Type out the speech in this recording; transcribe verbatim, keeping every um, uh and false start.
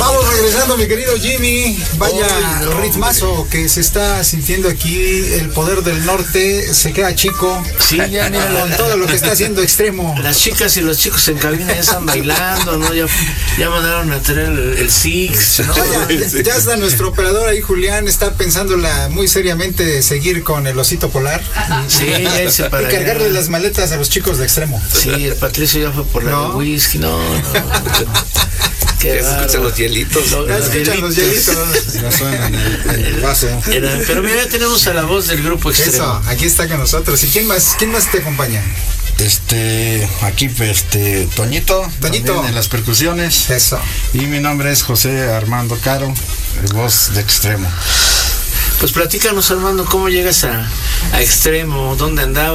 Vamos regresando, mi querido Jimmy. Vaya oh, no, ritmazo que se está sintiendo aquí. El poder del norte se queda chico. Sí, ya mira, con todo lo que está haciendo Extremo. Las chicas y los chicos en cabina ya están bailando, ¿no? Ya, ya mandaron a traer el, el Six, ¿no? Ya, ya, ya está nuestro operador ahí, Julián, está pensándola muy seriamente seguir con el osito polar. Sí, ya hice para y cargarle allá las maletas a los chicos de Extremo. Sí, el Patricio ya fue por la no. de whisky, no, no. Que se escuchan los hielitos. Los, los escuchan los hielitos. No suenan el, el vaso. Era, pero mira, ya tenemos a la voz del grupo Extremo. Eso, aquí está con nosotros. ¿Y quién más, quién más te acompaña? Este, aquí este, Toñito, Toñito en las percusiones. Eso. Y mi nombre es José Armando Caro, voz de Extremo. Pues platícanos, Armando, ¿cómo llegas a, a Extremo? ¿Dónde andabas?